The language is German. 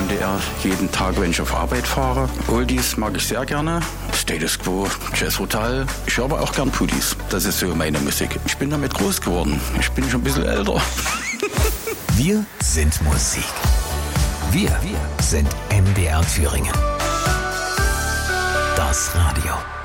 NDR jeden Tag, wenn ich auf Arbeit fahre. Oldies mag ich sehr gerne. Status Quo, Jazz Brutal. Ich höre aber auch gern Pudis. Das ist so meine Musik. Ich bin damit groß geworden. Ich bin schon ein bisschen älter. Wir sind Musik. Wir sind MDR Thüringen. Das Radio.